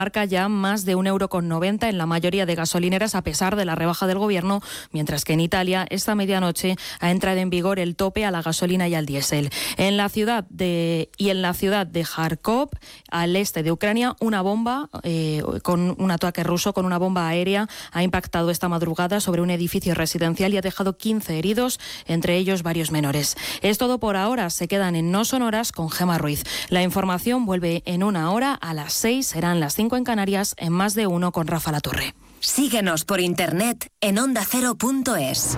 marca ya más de €1,90 en la mayoría de gasolineras a pesar de la rebaja del gobierno, mientras que en Italia esta medianoche ha entrado en vigor el tope a la gasolina y al diésel. En la ciudad de Kharkov, al este de Ucrania, una bomba con un ataque ruso con una bomba aérea ha impactado esta madrugada sobre un edificio residencial y ha dejado 15 heridos, entre ellos varios menores. Es todo por ahora. Se quedan en No Sonoras con Gemma Ruiz. La información vuelve en una hora, a las 6, serán las 5 en Canarias, en Más de Uno con Rafa Latorre. Síguenos por internet en ondacero.es.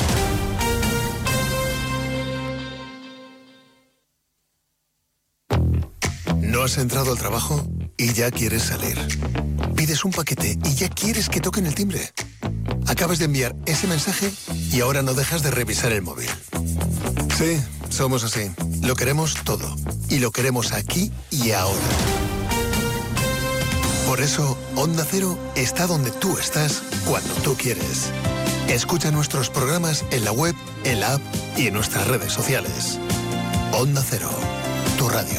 ¿No has entrado al trabajo y ya quieres salir? Pides un paquete y ya quieres que toquen el timbre. Acabas de enviar ese mensaje y ahora no dejas de revisar el móvil. Sí, somos así. Lo queremos todo. Y lo queremos aquí y ahora. Por eso, Onda Cero está donde tú estás, cuando tú quieres. Escucha nuestros programas en la web, en la app y en nuestras redes sociales. Onda Cero, tu radio.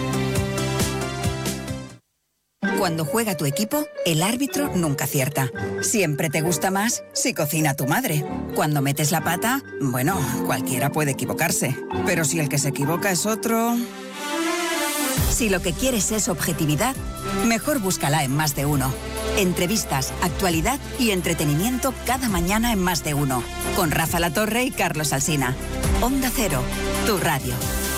Cuando juega tu equipo, el árbitro nunca acierta. Siempre te gusta más si cocina tu madre. Cuando metes la pata, bueno, cualquiera puede equivocarse. Pero si el que se equivoca es otro... Si lo que quieres es objetividad, mejor búscala en Más de Uno. Entrevistas, actualidad y entretenimiento cada mañana en Más de Uno. Con Rafa Latorre y Carlos Alsina. Onda Cero, tu radio.